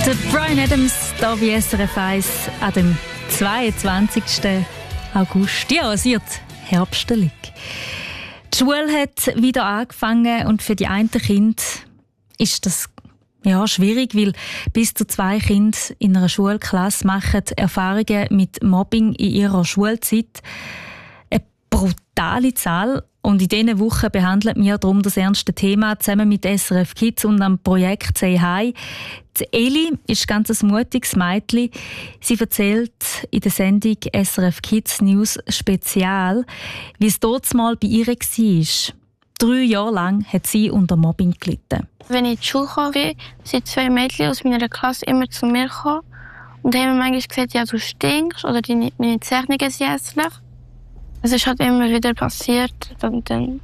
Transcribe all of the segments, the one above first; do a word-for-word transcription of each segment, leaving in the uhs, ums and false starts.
Der Bryan Adams hier bei S R F eins an dem zweiundzwanzigsten August. Ja, es wird herbstelig. Die Schule hat wieder angefangen und für die einen Kinder ist das ja, schwierig, weil bis zu zwei Kinder in einer Schulklasse machen Erfahrungen mit Mobbing in ihrer Schulzeit. Eine brutale Zahl. Und in diesen Wochen behandeln wir darum das ernste Thema zusammen mit S R F Kids und am Projekt «Say Hi». Die Eli ist ganz ein mutiges Mädchen. Sie erzählt in der Sendung S R F Kids News Spezial, wie es dort mal bei ihr war. Drei Jahre lang hat sie unter Mobbing gelitten. Wenn ich in die Schule gekommen bin, sind zwei Mädchen aus meiner Klasse immer zu mir gekommen und haben mir manchmal gesagt, ja, du stinkst oder deine, meine Zeichnungen sind hässlich. Es ist halt immer wieder passiert und dann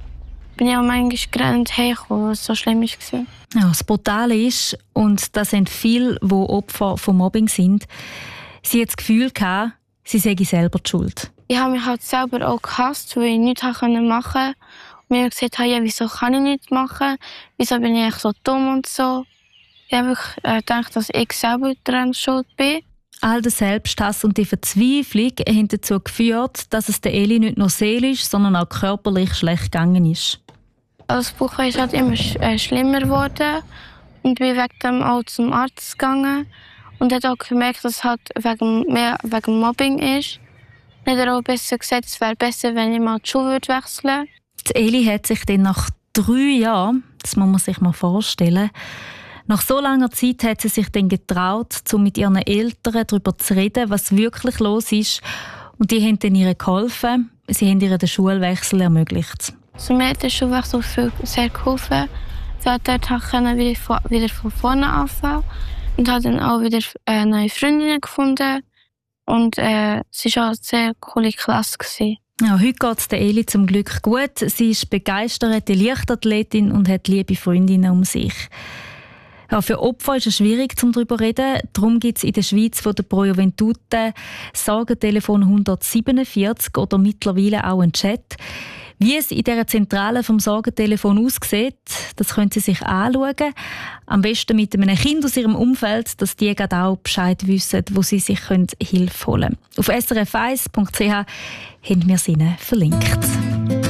bin ich auch manchmal gerannt heimgekommen, was so schlimm war. Ja, das Brutale ist, und das sind viele, die Opfer von Mobbing sind, sie hat das Gefühl gehabt, sie sei selber die Schuld. Ich habe mich halt selber auch gehasst, weil ich nichts machen konnte. Und mir haben gesagt, ja, wieso kann ich nichts machen? Wieso bin ich so dumm und so? Ich habe äh, gedacht, dass ich selber daran schuld bin. All der Selbsthass und die Verzweiflung haben dazu geführt, dass es der Eli nicht nur seelisch, sondern auch körperlich schlecht gegangen ist. Das Buch ist halt immer sch- äh, schlimmer geworden und bin wegen dem auch zum Arzt gegangen und hat auch gemerkt, dass es halt wegen, mehr wegen Mobbing ist. Dann hat er auch besser gesagt, es wäre besser, wenn ich mal die Schule wechseln würde. Die Eli hat sich dann nach drei Jahren, das muss man sich mal vorstellen, nach so langer Zeit hat sie sich dann getraut, um mit ihren Eltern darüber zu reden, was wirklich los ist. Und die haben dann ihr geholfen. Sie haben ihr den Schulwechsel ermöglicht. Also mir hat der Schulwechsel viel sehr geholfen. Ich konnte dort wieder von, wieder von vorne anfangen und habe dann auch wieder äh, neue Freundinnen gefunden. Und äh, es war auch eine sehr coole Klasse gewesen. Ja, heute geht es der Eli zum Glück gut. Sie ist begeisterte Leichtathletin und hat liebe Freundinnen um sich. Ja, für Opfer ist es schwierig, darüber zu reden. Darum gibt es in der Schweiz von der Pro Juventute Sorgentelefon hundertsiebenundvierzig oder mittlerweile auch einen Chat. Wie es in dieser Zentrale vom Sorgentelefon aussieht, das können Sie sich anschauen. Am besten mit einem Kind aus Ihrem Umfeld, dass die gerade auch Bescheid wissen, wo Sie sich Hilfe holen können. Auf s r f eins punkt c h haben wir es Ihnen verlinkt.